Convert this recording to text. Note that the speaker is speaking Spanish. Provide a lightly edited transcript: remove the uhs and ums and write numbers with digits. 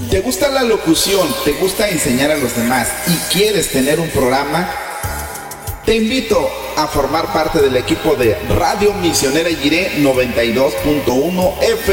¿Te gusta la locución? ¿Te gusta enseñar a los demás? ¿Y quieres tener un programa? Te invito a formar parte del equipo de Radio Misionera Jiré 92.1 FM.